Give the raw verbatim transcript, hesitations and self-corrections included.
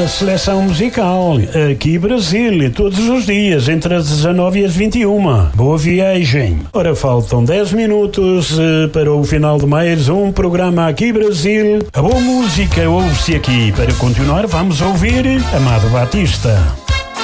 seleção musical. Aqui Brasil, todos os dias, entre as dezanove e as vinte e uma. Boa viagem. Ora, faltam dez minutos uh, para o final de mais um programa Aqui Brasil. A boa música ouve-se aqui. Para continuar, vamos ouvir Amado Batista.